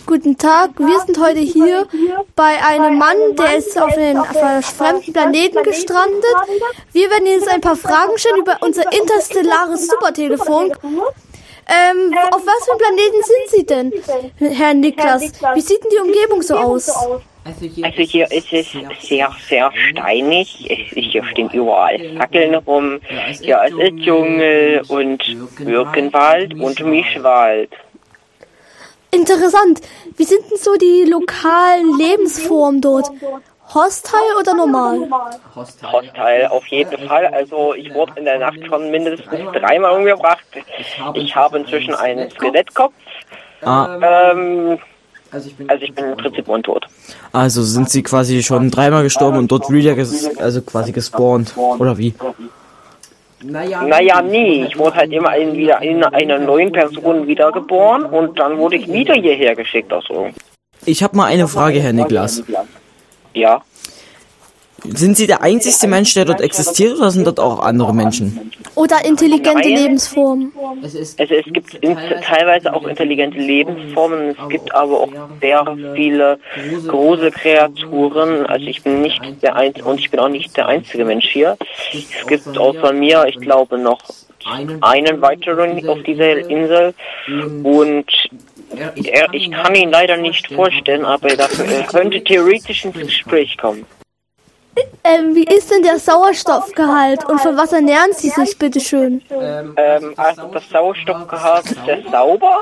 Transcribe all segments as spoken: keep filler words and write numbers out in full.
Guten Tag, wir sind heute hier bei einem Mann, der ist auf einem fremden Planeten gestrandet. Wir werden Ihnen jetzt ein paar Fragen stellen über unser interstellares Supertelefon. Ähm, auf was für einem Planeten sind Sie denn, Herr Niklas? Wie sieht denn die Umgebung so aus? Also hier ist es sehr, sehr steinig. Es, hier stehen überall Fackeln rum. Hier ist es Dschungel und Birkenwald und Mischwald. Interessant. Wie sind denn so die lokalen Lebensformen dort? Hostile oder normal? Hostile, auf jeden Fall. Also ich wurde in der Nacht schon mindestens dreimal umgebracht. Ich habe inzwischen einen Skelettkopf. Ah. Ähm, also, ich bin also ich bin im Prinzip untot. Also sind Sie quasi schon dreimal gestorben und dort wieder ges also quasi gespawnt, oder wie? Naja, naja, nee, ich wurde halt immer in, wieder in einer neuen Person wiedergeboren und dann wurde ich wieder hierher geschickt. Also. Ich habe mal eine Frage, Herr Niklas. Ja. Sind Sie der einzigste Mensch, der dort existiert, oder sind dort auch andere Menschen? Oder intelligente Nein. Lebensformen? Es, ist, also es gibt in, teilweise auch intelligente Lebensformen, es gibt aber auch sehr viele große Kreaturen. Also ich bin nicht der Einzige und ich bin auch nicht der einzige Mensch hier. Es gibt außer mir, ich glaube, noch einen weiteren auf dieser Insel und er, ich kann ihn leider nicht vorstellen, aber er könnte theoretisch ins Gespräch kommen. Ähm, wie ist denn der Sauerstoffgehalt und von was ernähren Sie sich, bitteschön? Ähm, also das Sauerstoffgehalt ist sehr sauber.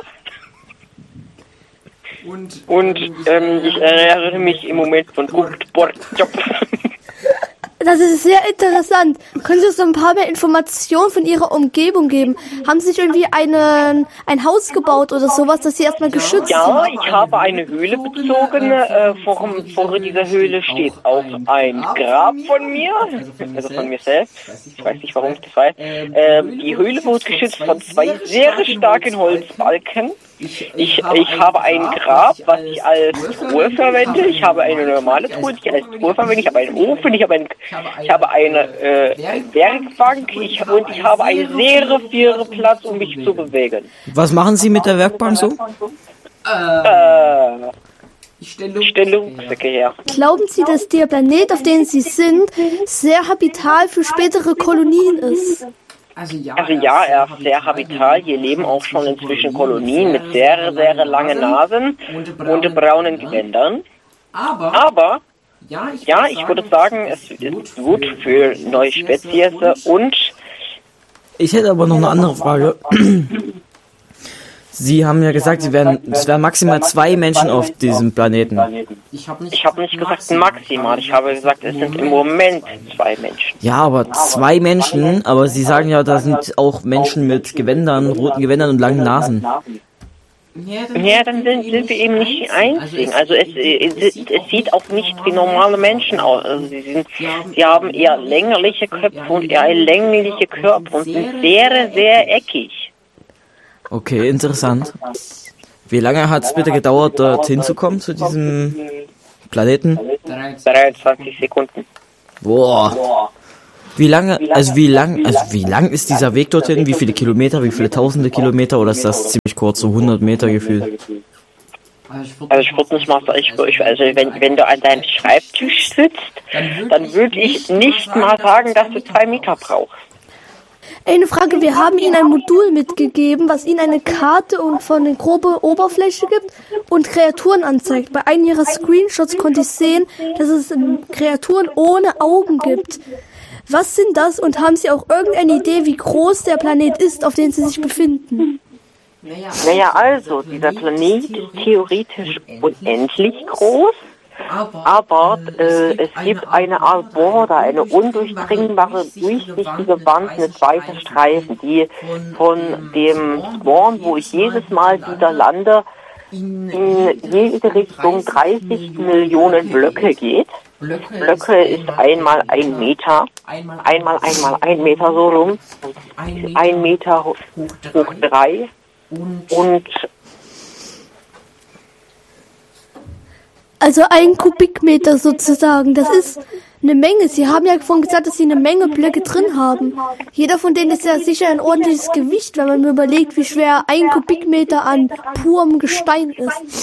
Und ähm, ich ernähre mich im Moment von Fruchtbrotjob. Das ist sehr interessant. Können Sie uns noch ein paar mehr Informationen von Ihrer Umgebung geben? Haben Sie sich irgendwie einen, ein Haus gebaut oder sowas, dass Sie erstmal geschützt sind? Ja, ich habe eine Höhle bezogen. Äh, vor, vor dieser Höhle steht auch ein Grab von mir, also von mir selbst. Ich weiß nicht, warum ich das weiß. Äh, die Höhle wurde geschützt von zwei sehr starken Holzbalken. Ich, ich habe ein Grab, was ich als Truhe verwende. Ich habe eine normale Truhe, die ich als Truhe verwende. Ich habe einen Ofen, ich habe, einen, ich habe eine äh, Werkbank ich, und ich habe einen sehr viel Platz, um mich zu bewegen. Was machen Sie mit der Werkbank so? Äh, ich stelle Rucksäcke her. Glauben Sie, dass der Planet, auf dem Sie sind, sehr habital für spätere Kolonien ist? Also ja, also ja, er ist sehr habital. Hier leben auch schon inzwischen Kolonien mit sehr, sehr langen Nasen und braunen Gewändern. Aber, ja, ich würde sagen, es ist gut für neue Spezies und... Ich hätte aber noch eine andere Frage. Sie haben ja gesagt, Sie werden, es wären maximal zwei Menschen auf diesem Planeten. Ich habe nicht, ich hab nicht gesagt maximal, ich habe gesagt, es sind im Moment zwei Menschen. Ja, aber zwei Menschen, aber Sie sagen ja, da sind auch Menschen mit Gewändern, roten Gewändern und langen Nasen. Ja, dann sind, sind wir eben nicht die Einzigen. Also es, es, es sieht auch nicht wie normale Menschen aus. Also sie, sind, sie haben eher längliche Köpfe und eher längliche Körper und sind sehr, sehr eckig. Okay, interessant. Wie lange hat es bitte gedauert, dort hinzukommen, zu diesem Planeten? dreiundzwanzig Sekunden. Boah. Wie lange, also wie lang, also wie lang ist dieser Weg dorthin? Wie viele Kilometer, wie viele tausende Kilometer, oder ist das ziemlich kurz, so hundert Meter gefühlt? Also ich würde nicht mal sagen, ich, also wenn, wenn du an deinem Schreibtisch sitzt, dann würde ich nicht mal sagen, dass du zwei Meter brauchst. Eine Frage, wir haben Ihnen ein Modul mitgegeben, was Ihnen eine Karte und von eine grobe Oberfläche gibt und Kreaturen anzeigt. Bei einem Ihrer Screenshots konnte ich sehen, dass es Kreaturen ohne Augen gibt. Was sind das und haben Sie auch irgendeine Idee, wie groß der Planet ist, auf dem Sie sich befinden? Naja, also, dieser Planet ist theoretisch unendlich groß. Aber äh, es gibt eine Art Border, eine undurchdringbare, durchsichtige Wand mit weißen Streifen, die von dem Spawn, wo ich jedes Mal wieder lande, in jede Richtung dreißig Millionen Blöcke geht. Blöcke ist einmal ein Meter, einmal einmal ein Meter so rum, ein Meter hoch drei und Also ein Kubikmeter sozusagen, das ist eine Menge. Sie haben ja vorhin gesagt, dass Sie eine Menge Blöcke drin haben. Jeder von denen ist ja sicher ein ordentliches Gewicht, wenn man mir überlegt, wie schwer ein Kubikmeter an purem Gestein ist.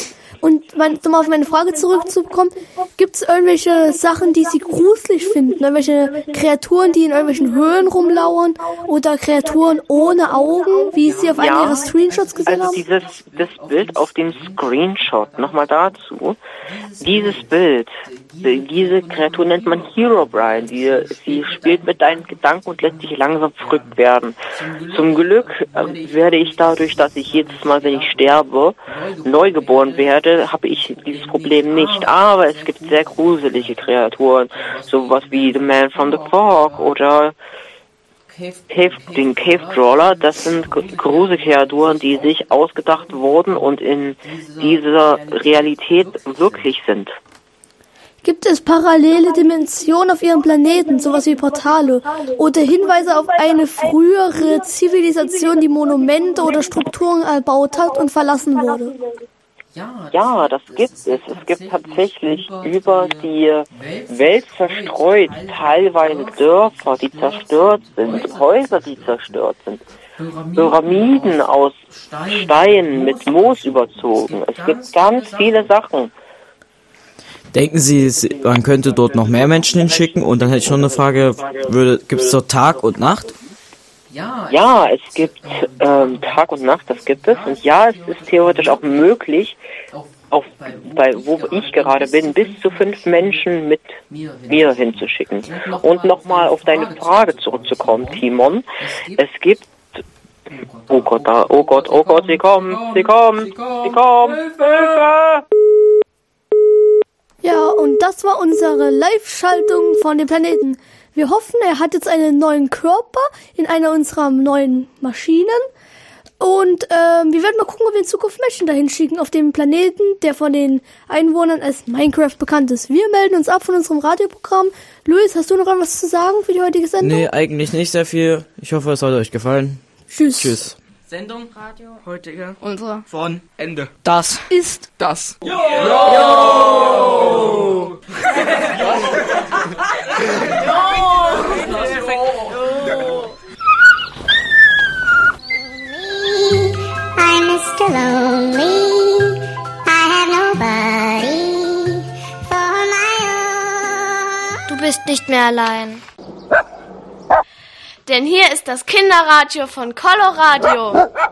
Und mein, um auf meine Frage zurückzukommen, gibt es irgendwelche Sachen, die Sie gruselig finden? Irgendwelche Kreaturen, die in irgendwelchen Höhlen rumlauern? Oder Kreaturen ohne Augen, wie Sie auf einem Ja, Ihrer Screenshots gesehen also haben? dieses das Bild auf dem Screenshot, nochmal dazu, dieses Bild, diese Kreatur nennt man Herobrine, die, sie spielt mit deinen Gedanken und lässt dich langsam verrückt werden. Zum Glück äh, werde ich dadurch, dass ich jedes Mal, wenn ich sterbe, neu geboren werde, habe ich dieses Problem nicht. Aber es gibt sehr gruselige Kreaturen, sowas wie The Man from the Fog oder Cave, den Cave Crawler. Das sind gruselige Kreaturen, die sich ausgedacht wurden und in dieser Realität wirklich sind. Gibt es parallele Dimensionen auf Ihrem Planeten, sowas wie Portale, oder Hinweise auf eine frühere Zivilisation, die Monumente oder Strukturen erbaut hat und verlassen wurde? Ja, das gibt es. Es gibt tatsächlich über die Welt verstreut teilweise Dörfer, die zerstört sind, Häuser, die zerstört sind, Pyramiden aus Stein mit Moos überzogen. Es gibt ganz viele Sachen. Denken Sie, man könnte dort noch mehr Menschen hinschicken? Und dann hätte ich noch eine Frage, gibt es dort Tag und Nacht? Ja, es gibt ähm, Tag und Nacht, das gibt es. Und ja, es ist theoretisch auch möglich, auf, bei, wo ich gerade bin, bis zu fünf Menschen mit mir hinzuschicken. Und nochmal auf deine Frage zurückzukommen, Timon. Es gibt... Oh Gott, da, oh Gott, oh Gott, sie kommen, sie kommen, sie kommen, Hilfe! Ja, und das war unsere Live-Schaltung von dem Planeten. Wir hoffen, er hat jetzt einen neuen Körper in einer unserer neuen Maschinen. Und ähm, wir werden mal gucken, ob wir in Zukunft Menschen dahin schicken auf dem Planeten, der von den Einwohnern als Minecraft bekannt ist. Wir melden uns ab von unserem Radioprogramm. Luis, hast du noch etwas zu sagen für die heutige Sendung? Nee, eigentlich nicht sehr viel. Ich hoffe, es hat euch gefallen. Tschüss. Tschüss. Sendung, Radio, heutige, unsere, von, Ende. Das ist das. Yo! Yo! I'm Mister Lonely. I have nobody for my own. Du bist nicht mehr allein. Denn hier ist das Kinderradio von Coloradio.